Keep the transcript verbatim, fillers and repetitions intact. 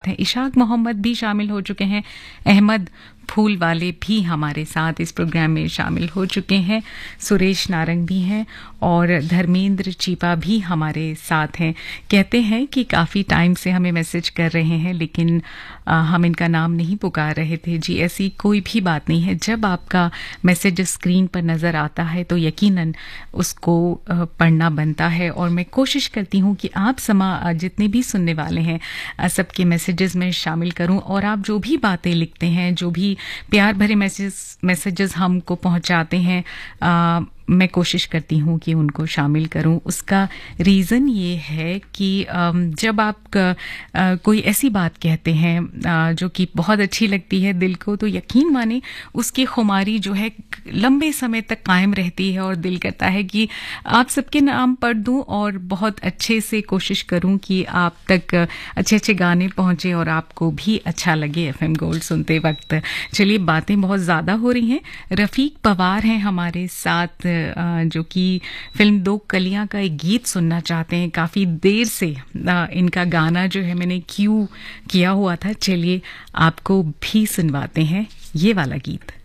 हैं, इशाक मोहम्मद भी शामिल हो चुके हैं, अहमद फूल वाले भी हमारे साथ इस प्रोग्राम में शामिल हो चुके हैं, सुरेश नारंग भी हैं और धर्मेंद्र चीपा भी हमारे साथ हैं। कहते हैं कि काफ़ी टाइम से हमें मैसेज कर रहे हैं लेकिन आ, हम इनका नाम नहीं पुकार रहे थे। जी, ऐसी कोई भी बात नहीं है। जब आपका मैसेज स्क्रीन पर नज़र आता है तो यकीनन उसको आ, पढ़ना बनता है और मैं कोशिश करती हूँ कि आप समा जितने भी सुनने वाले हैं सबके मैसेजेस में शामिल करूँ और आप जो भी बातें लिखते हैं, जो भी प्यार भरे मैसेज मैसेजेस हमको पहुंचाते हैं, आ, मैं कोशिश करती हूँ कि उनको शामिल करूँ। उसका रीज़न ये है कि जब आप कोई ऐसी बात कहते हैं जो कि बहुत अच्छी लगती है दिल को, तो यकीन माने उसकी खुमारी जो है लंबे समय तक कायम रहती है और दिल करता है कि आप सबके नाम पढ़ दूँ और बहुत अच्छे से कोशिश करूँ कि आप तक अच्छे अच्छे गाने पहुँचे और आपको भी अच्छा लगे एफएम गोल्ड सुनते वक्त। चलिए, बातें बहुत ज़्यादा हो रही हैं। रफ़ीक पवार हैं हमारे साथ जो कि फिल्म दो कलियां का एक गीत सुनना चाहते हैं। काफ़ी देर से इनका गाना जो है मैंने क्यू किया हुआ था। चलिए आपको भी सुनवाते हैं ये वाला गीत।